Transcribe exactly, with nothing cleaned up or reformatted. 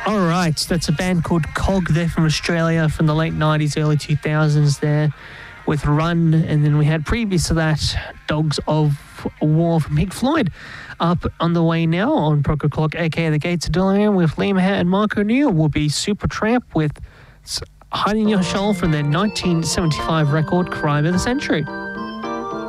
All right, that's a band called Cog. They're from Australia from the late nineties, early two thousands there with Run. And then we had previous to that Dogs of War from Pink Floyd. Up on the way now on Proco Clock, aka The Gates of Delirium with Liam Hatt and Mark O'Neill will be Supertramp with Hiding Your Soul from their nineteen seventy-five record Crime of the Century.